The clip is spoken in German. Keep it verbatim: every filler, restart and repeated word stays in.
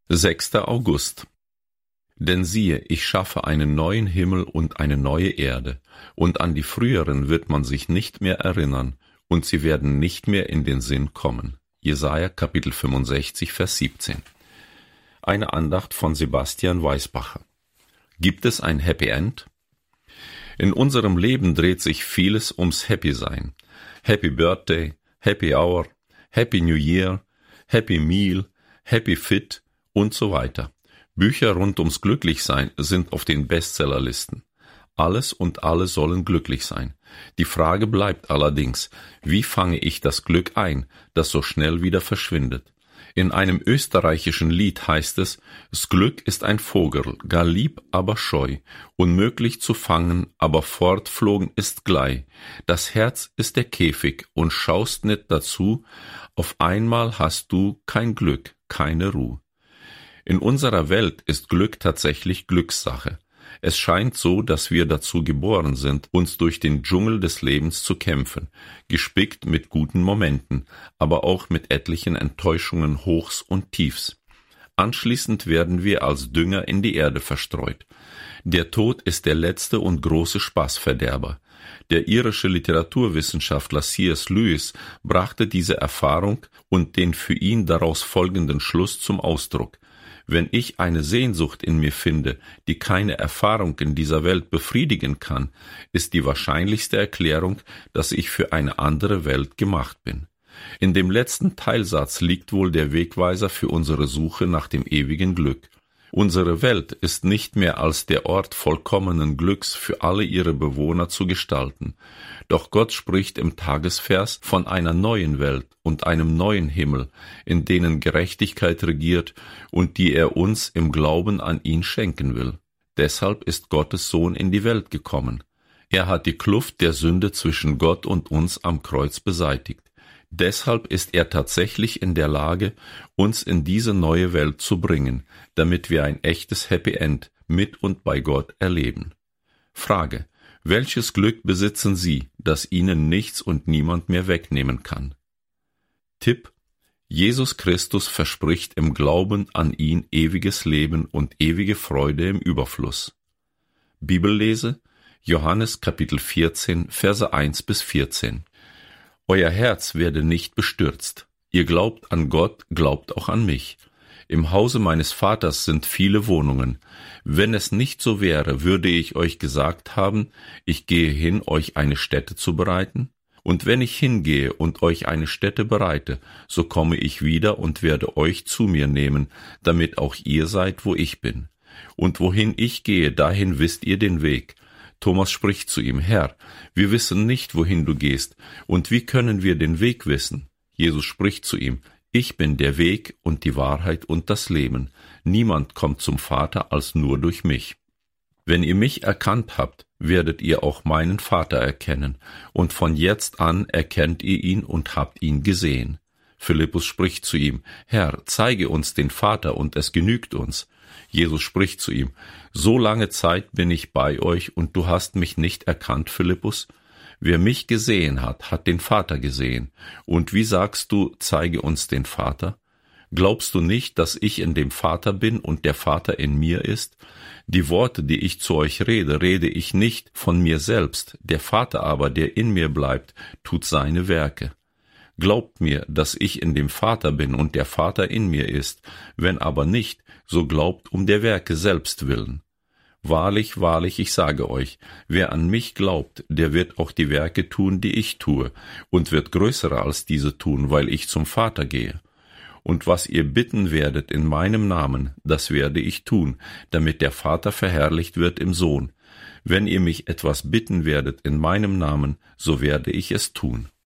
sechster August. Denn siehe, ich schaffe einen neuen Himmel und eine neue Erde, und an die früheren wird man sich nicht mehr erinnern, und sie werden nicht mehr in den Sinn kommen. Jesaja Kapitel fünfundsechzig, Vers siebzehn. Eine Andacht von Sebastian Weisbacher. Gibt es ein Happy End? In unserem Leben dreht sich vieles ums Happy Sein. Happy Birthday, Happy Hour, Happy New Year, Happy Meal, Happy Fit und so weiter. Bücher rund ums Glücklichsein sind auf den Bestsellerlisten. Alles und alle sollen glücklich sein. Die Frage bleibt allerdings, wie fange ich das Glück ein, das so schnell wieder verschwindet? In einem österreichischen Lied heißt es, »Das Glück ist ein Vogel, gar lieb, aber scheu, unmöglich zu fangen, aber fortflogen ist glei. Das Herz ist der Käfig, und schaust nicht dazu, auf einmal hast du kein Glück, keine Ruh.« In unserer Welt ist Glück tatsächlich Glückssache. Es scheint so, dass wir dazu geboren sind, uns durch den Dschungel des Lebens zu kämpfen, gespickt mit guten Momenten, aber auch mit etlichen Enttäuschungen Hochs und Tiefs. Anschließend werden wir als Dünger in die Erde verstreut. Der Tod ist der letzte und große Spaßverderber. Der irische Literaturwissenschaftler C S Lewis brachte diese Erfahrung und den für ihn daraus folgenden Schluss zum Ausdruck. Wenn ich eine Sehnsucht in mir finde, die keine Erfahrung in dieser Welt befriedigen kann, ist die wahrscheinlichste Erklärung, dass ich für eine andere Welt gemacht bin. In dem letzten Teilsatz liegt wohl der Wegweiser für unsere Suche nach dem ewigen Glück. Unsere Welt ist nicht mehr als der Ort vollkommenen Glücks für alle ihre Bewohner zu gestalten. Doch Gott spricht im Tagesvers von einer neuen Welt und einem neuen Himmel, in denen Gerechtigkeit regiert und die er uns im Glauben an ihn schenken will. Deshalb ist Gottes Sohn in die Welt gekommen. Er hat die Kluft der Sünde zwischen Gott und uns am Kreuz beseitigt. Deshalb ist er tatsächlich in der Lage, uns in diese neue Welt zu bringen, damit wir ein echtes Happy End mit und bei Gott erleben. Frage: Welches Glück besitzen Sie, das Ihnen nichts und niemand mehr wegnehmen kann? Tipp: Jesus Christus verspricht im Glauben an ihn ewiges Leben und ewige Freude im Überfluss. Bibellese: Johannes Kapitel vierzehn, Verse eins bis vierzehn. Euer Herz werde nicht bestürzt. Ihr glaubt an Gott, glaubt auch an mich. Im Hause meines Vaters sind viele Wohnungen. Wenn es nicht so wäre, würde ich euch gesagt haben, ich gehe hin, euch eine Stätte zu bereiten. Und wenn ich hingehe und euch eine Stätte bereite, so komme ich wieder und werde euch zu mir nehmen, damit auch ihr seid, wo ich bin. Und wohin ich gehe, dahin wisst ihr den Weg. Thomas spricht zu ihm: Herr, wir wissen nicht, wohin du gehst, und wie können wir den Weg wissen? Jesus spricht zu ihm: Ich bin der Weg und die Wahrheit und das Leben. Niemand kommt zum Vater als nur durch mich. Wenn ihr mich erkannt habt, werdet ihr auch meinen Vater erkennen, und von jetzt an erkennt ihr ihn und habt ihn gesehen. Philippus spricht zu ihm: Herr, zeige uns den Vater, und es genügt uns. Jesus spricht zu ihm: So lange Zeit bin ich bei euch, und du hast mich nicht erkannt, Philippus? Wer mich gesehen hat, hat den Vater gesehen. Und wie sagst du, zeige uns den Vater? Glaubst du nicht, dass ich in dem Vater bin und der Vater in mir ist? Die Worte, die ich zu euch rede, rede ich nicht von mir selbst. Der Vater aber, der in mir bleibt, tut seine Werke. Glaubt mir, dass ich in dem Vater bin und der Vater in mir ist. Wenn aber nicht, so glaubt um der Werke selbst willen. Wahrlich, wahrlich, ich sage euch, wer an mich glaubt, der wird auch die Werke tun, die ich tue, und wird größere als diese tun, weil ich zum Vater gehe. Und was ihr bitten werdet in meinem Namen, das werde ich tun, damit der Vater verherrlicht wird im Sohn. Wenn ihr mich etwas bitten werdet in meinem Namen, so werde ich es tun.